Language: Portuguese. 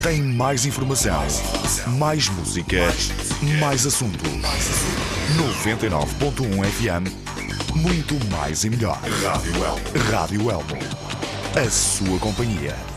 Tem mais informação, mais música, mais assuntos. 99.1 FM, muito mais e melhor. Rádio Elmo. A sua companhia.